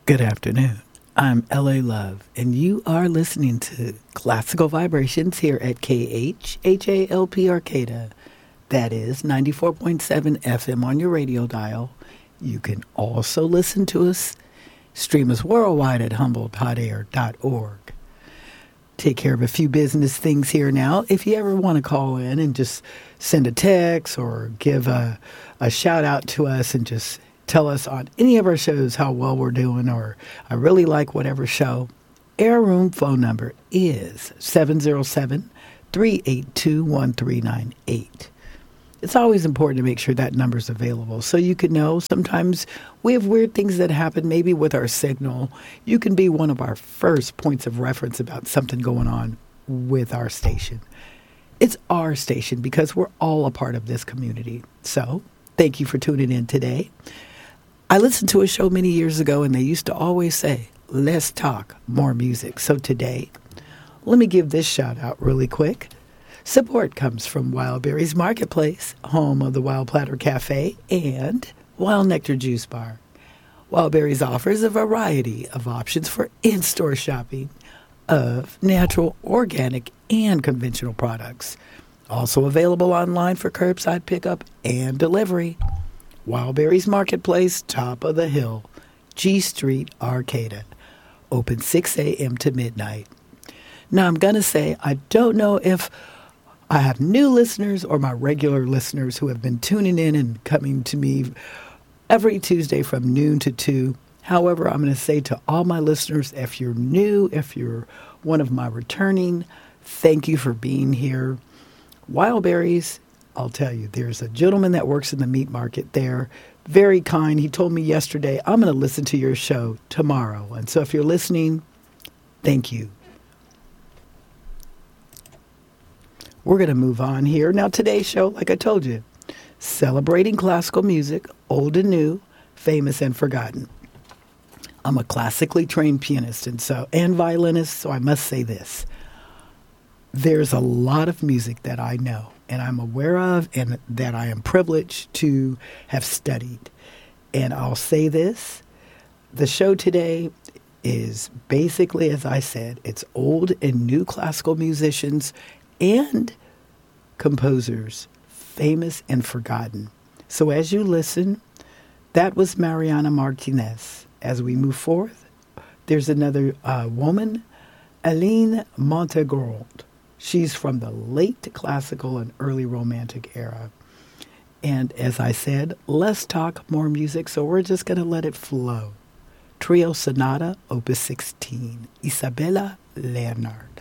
Good afternoon. I'm L.A. Love, and you are listening to Classical Vibrations here at KHHALP Arcata. That is 94.7 FM on your radio dial. You can also listen to us, stream us worldwide at humblehotair.org. Take care of a few business things here now. If you ever want to call in and just send a text or give a shout out to us and just tell us on any of our shows how well we're doing, or I really like whatever show, Air Room phone number is 707-382-1398. It's always important to make sure that number's available so you can know. Sometimes we have weird things that happen, maybe with our signal. You can be one of our first points of reference about something going on with our station. It's our station because we're all a part of this community. So thank you for tuning in today. I listened to a show many years ago, and they used to always say, "Less talk, more music." So today, let me give this shout out really quick. Support comes from Wildberries Marketplace, home of the Wild Platter Cafe and Wild Nectar Juice Bar. Wildberries offers a variety of options for in-store shopping of natural, organic, and conventional products. Also available online for curbside pickup and delivery. Wildberries Marketplace, top of the hill, G Street, Arcata. Open 6 a.m. to midnight. Now, I'm going to say, I don't know if I have new listeners or my regular listeners who have been tuning in and coming to me every Tuesday from noon to 2. However, I'm going to say to all my listeners, if you're new, if you're one of my returning, thank you for being here. Wildberries, I'll tell you, there's a gentleman that works in the meat market there. Very kind. He told me yesterday, I'm going to listen to your show tomorrow. And so if you're listening, thank you. We're going to move on here. Now, today's show, like I told you, celebrating classical music, old and new, famous and forgotten. I'm a classically trained pianist and violinist, so I must say this. There's a lot of music that I know and I'm aware of and that I am privileged to have studied. And I'll say this, the show today is basically, as I said, it's old and new classical musicians and composers, famous and forgotten. So as you listen, that was Mariana Martinez. As we move forth, there's another woman, Aline Montegrand. She's from the late classical and early romantic era. And as I said, less talk, more music, so we're just going to let it flow. Trio Sonata, Opus 16, Isabella Leonard.